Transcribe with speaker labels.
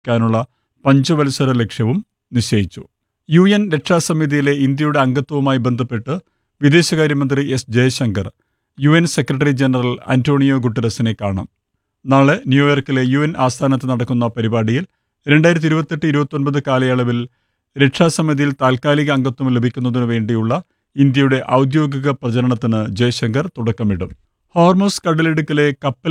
Speaker 1: ക്കാനുള്ള പഞ്ചവത്സര ലക്ഷ്യവും നിശ്ചയിച്ചു. UN രക്ഷാസമിതിയിലെ ഇന്ത്യയുടെ അംഗത്വവുമായി ബന്ധപ്പെട്ട് വിദേശകാര്യമന്ത്രി S Jaishankar UN secretary general Antonio ഗുട്ടറസിനെ കാണും. നാളെ ന്യൂയോർക്കിലെ UN ആസ്ഥാനത്ത് നടക്കുന്ന പരിപാടിയിൽ 2028-29 കാലയളവിൽ രക്ഷാസമിതിയിൽ താൽക്കാലിക അംഗത്വം ലഭിക്കുന്നതിനു വേണ്ടിയുള്ള ഇന്ത്യയുടെ ഔദ്യോഗിക പ്രചരണത്തിന് ജയശങ്കർ തുടക്കമിടും. ഹോർമസ് കടലിടുക്കിലെ കപ്പൽ